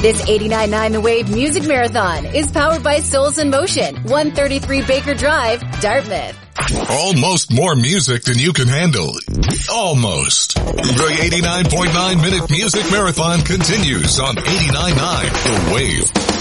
This 89.9 The Wave Music Marathon is powered by Souls in Motion, 133 Baker Drive, Dartmouth. Almost more music than you can handle. Almost. The 89.9 minute music marathon continues on 89.9 The Wave.